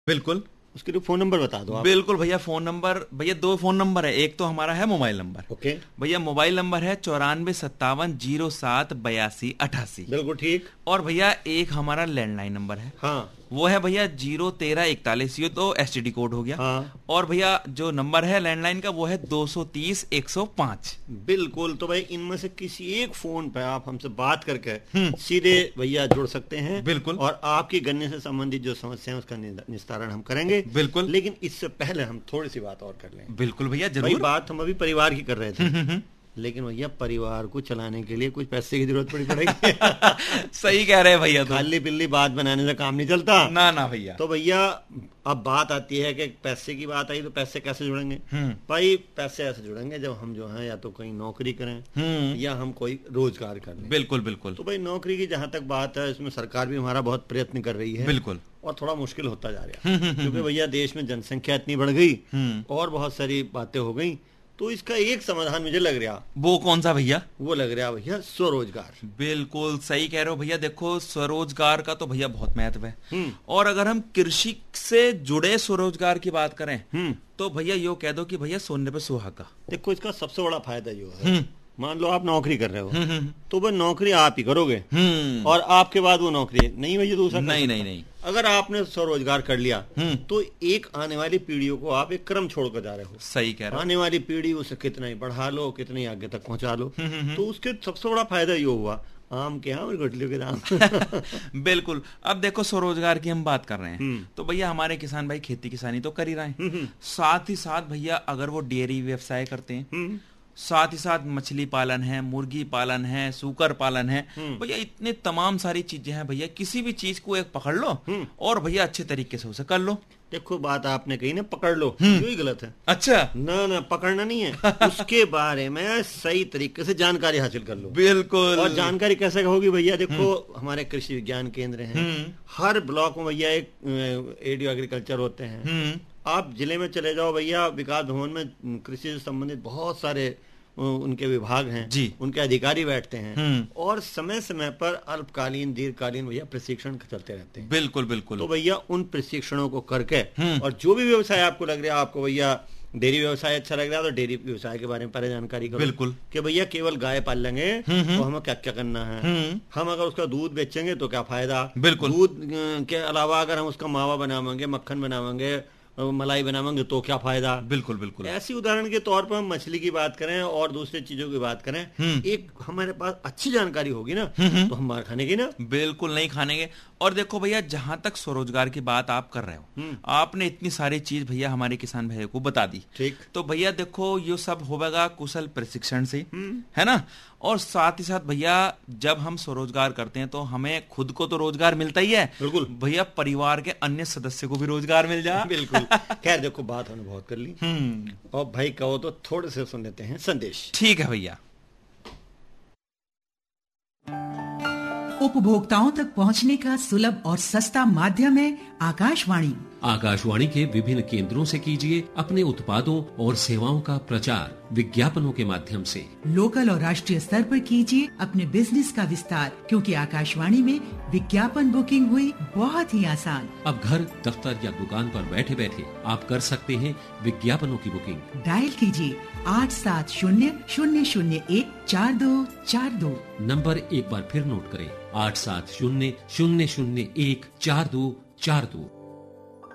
बिल्कुल। उसके लिए फोन नंबर बता दो आप। बिल्कुल भैया, फोन नंबर भैया 2 फोन नंबर है। एक तो हमारा है मोबाइल नंबर। ओके भैया मोबाइल नंबर है 9457078288। बिल्कुल ठीक। और भैया एक हमारा लैंडलाइन नंबर है। हाँ वो है भैया 01341। ये तो एसटीडी कोड हो गया। हाँ और भैया जो नंबर है लैंडलाइन का वो है 230-105। बिल्कुल। तो भाई इनमें से किसी एक फोन पे आप हमसे बात करके सीधे भैया जुड़ सकते हैं। बिल्कुल। और आपकी गन्ने से संबंधित जो समस्या है उसका निस्तारण हम करेंगे। बिल्कुल। लेकिन इससे पहले हम थोड़ी सी बात और कर लें। बिल्कुल भैया भाई जरूर। बात हम अभी परिवार की कर रहे थे। लेकिन भैया परिवार को चलाने के लिए कुछ पैसे की जरूरत पड़ेगी। सही कह रहे हैं भैया। तो खाली पिल्ली बात बनाने से काम नहीं चलता ना ना भैया। तो भैया अब बात आती है कि पैसे की बात आई तो पैसे कैसे जुड़ेंगे। भाई पैसे ऐसे जुड़ेंगे जब हम जो है या तो कहीं नौकरी करें या हम कोई रोजगार कर लें। बिल्कुल बिल्कुल। तो भाई नौकरी की जहां तक बात है इसमें सरकार भी हमारा बहुत प्रयत्न कर रही है। बिल्कुल। और थोड़ा मुश्किल होता जा रहा है क्योंकि भैया देश में जनसंख्या इतनी बढ़ गई और बहुत सारी बातें हो गई। तो इसका एक समाधान मुझे लग रहा। वो कौन सा भैया? वो लग रहा भैया स्वरोजगार। बिल्कुल सही कह रहे हो भैया। देखो स्वरोजगार का तो भैया बहुत महत्व है। और अगर हम कृषि से जुड़े स्वरोजगार की बात करें तो भैया यो कह दो कि भैया सोने पे सुहागा। देखो इसका सबसे बड़ा फायदा जो है, मान लो आप नौकरी कर रहे हो तो वो नौकरी आप ही करोगे और आपके बाद वो नौकरी नहीं भैया दूसरा नहीं। अगर आपने स्वरोजगार कर लिया तो एक आने वाली पीढ़ियों को आप एक क्रम छोड़कर जा रहे हो। सही कह रहे हो। आने वाली पीढ़ी उसे कितना ही बढ़ा लो, कितने ही आगे तक पहुंचा लो। तो उसके सबसे बड़ा फायदा ये हुआ आम के आम और गुठलियों के दाम। बिल्कुल। अब देखो स्वरोजगार की हम बात कर रहे हैं तो भैया हमारे किसान भाई खेती किसानी तो कर ही रहे हैं। साथ ही साथ भैया अगर वो डेयरी व्यवसाय करते हैं, साथ ही साथ मछली पालन है, मुर्गी पालन है, सूकर पालन है, भैया इतने तमाम सारी चीजें हैं भैया। किसी भी चीज को एक पकड़ लो और भैया अच्छे तरीके से उसे कर लो। देखो बात आपने कही ना पकड़ लो, यही गलत है। अच्छा ना पकड़ना नहीं है उसके बारे में सही तरीके से जानकारी हासिल कर लो। बिल्कुल। और जानकारी कैसे होगी भैया? देखो हमारे कृषि विज्ञान केंद्र हैं, हर ब्लॉक में भैया एक एडियो एग्रीकल्चर होते हैं। आप जिले में चले जाओ भैया, विकास भवन में कृषि से संबंधित बहुत सारे उनके विभाग हैं जी, उनके अधिकारी बैठते हैं और समय समय पर अल्पकालीन दीर्घकालीन भैया प्रशिक्षण चलते रहते हैं। बिल्कुल बिल्कुल। तो भैया उन प्रशिक्षणों को करके और जो भी व्यवसाय आपको लग रहा है, आपको भैया डेयरी व्यवसाय अच्छा लग रहा है तो डेयरी व्यवसाय के बारे में पहले जानकारी करो। बिल्कुल। कि भैया केवल गाय पाल लेंगे तो हमें क्या क्या करना है, हम अगर उसका दूध बेचेंगे तो क्या फायदा। बिल्कुल। दूध के अलावा अगर हम उसका मावा बनावेंगे, मक्खन बनावेंगे, मलाई बनावेंगे तो क्या फायदा। बिल्कुल बिल्कुल। ऐसी उदाहरण के तौर पर हम मछली की बात करें और दूसरी चीजों की बात करें, एक हमारे पास अच्छी जानकारी होगी ना तो हम मार खाने की ना बिल्कुल नहीं खानेंगे। और देखो भैया जहां तक स्वरोजगार की बात आप कर रहे हो, आपने इतनी सारी चीज भैया हमारे किसान भाइयों को बता दी। ठीक। तो भैया देखो ये सब होगा कुशल प्रशिक्षण से, है ना। और साथ ही साथ भैया जब हम स्वरोजगार करते हैं तो हमें खुद को तो रोजगार मिलता ही है, बिल्कुल भैया परिवार के अन्य सदस्य को भी रोजगार मिल जाए। बिल्कुल। खैर देखो बात हमने बहुत कर ली और भाई कहो तो थोड़े से सुन लेते हैं संदेश। ठीक है भैया। उपभोक्ताओं तक पहुंचने का सुलभ और सस्ता माध्यम है आकाशवाणी। आकाशवाणी के विभिन्न केंद्रों से कीजिए अपने उत्पादों और सेवाओं का प्रचार विज्ञापनों के माध्यम से। लोकल और राष्ट्रीय स्तर पर कीजिए अपने बिजनेस का विस्तार, क्योंकि आकाशवाणी में विज्ञापन बुकिंग हुई बहुत ही आसान। अब घर, दफ्तर या दुकान पर बैठे बैठे आप कर सकते हैं विज्ञापनों की बुकिंग। डायल कीजिए 8700014242। नंबर एक बार फिर नोट करें, 8700014242।